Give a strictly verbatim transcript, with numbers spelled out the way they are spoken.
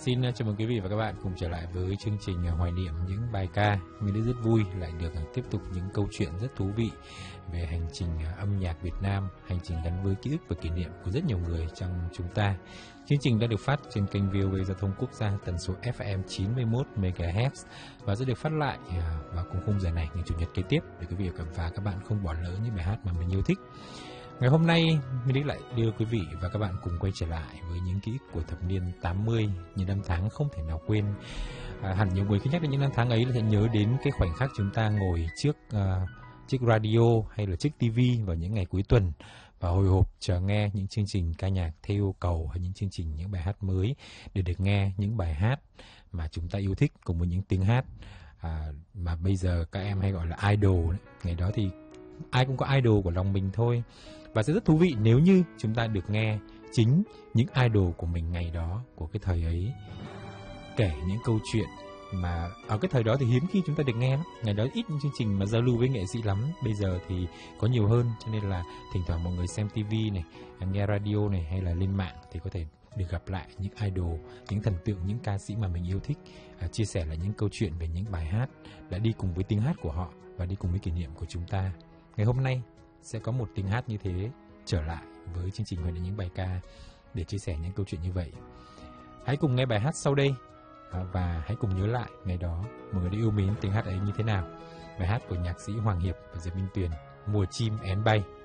Xin chào mừng quý vị và các bạn cùng trở lại với chương trình hoài niệm những bài ca. Mình rất vui lại được tiếp tục những câu chuyện rất thú vị về hành trình âm nhạc Việt Nam, hành trình gắn với ký ức và kỷ niệm của rất nhiều người trong chúng ta. Chương trình đã được phát trên kênh vê o a Giao thông Quốc gia tần số ép em chín mươi mốt mê ga héc và sẽ được phát lại vào cùng khung giờ này ngày Chủ nhật kế tiếp để quý vị và các bạn không bỏ lỡ những bài hát mà mình yêu thích. Ngày hôm nay, mình lại đưa quý vị và các bạn cùng quay trở lại với những ký ức của thập niên tám mươi, những năm tháng không thể nào quên. À, hẳn nhiều người khi nhắc đến những năm tháng ấy là sẽ nhớ đến cái khoảnh khắc chúng ta ngồi trước uh, chiếc radio hay là chiếc tivi vào những ngày cuối tuần và hồi hộp chờ nghe những chương trình ca nhạc theo yêu cầu hay những chương trình, những bài hát mới để được nghe những bài hát mà chúng ta yêu thích cùng với những tiếng hát à, mà bây giờ các em hay gọi là idol đấy. Ngày đó thì ai cũng có idol của lòng mình thôi. Và sẽ rất thú vị nếu như chúng ta được nghe chính những idol của mình ngày đó, của cái thời ấy, kể những câu chuyện mà ở cái thời đó thì hiếm khi chúng ta được nghe lắm. Ngày đó ít những chương trình mà giao lưu với nghệ sĩ lắm. Bây giờ thì có nhiều hơn, cho nên là thỉnh thoảng mọi người xem tivi này, nghe radio này hay là lên mạng thì có thể được gặp lại những idol, những thần tượng, những ca sĩ mà mình yêu thích, à, chia sẻ lại những câu chuyện về những bài hát đã đi cùng với tiếng hát của họ và đi cùng với kỷ niệm của chúng ta. Ngày hôm nay sẽ có một tiếng hát như thế trở lại với chương trình Hoài niệm những bài ca để chia sẻ những câu chuyện như vậy. Hãy cùng nghe bài hát sau đây và hãy cùng nhớ lại ngày đó mọi người đã yêu mến tiếng hát ấy như thế nào. Bài hát của nhạc sĩ Hoàng Hiệp và Diệp Minh Tuyền, Mùa chim én bay.